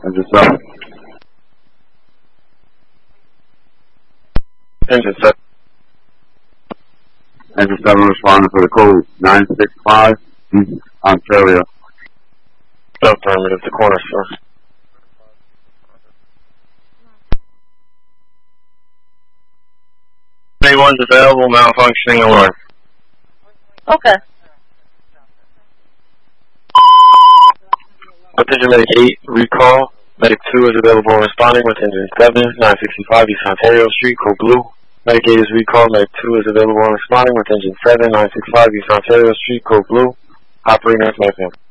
Engine 7. Engine 7. Engine 7 responding for the code 965 East Ontario. Affirmative to corner, sir. Anyone's available, malfunctioning alarm. Okay. With engine medic 8, recall. Medic 2 is available and responding with engine 7, 965 East Ontario Street, code blue. Medic 8 is recall. Medic 2 is available and responding with engine 7, 965 East Ontario Street, code blue. Operator,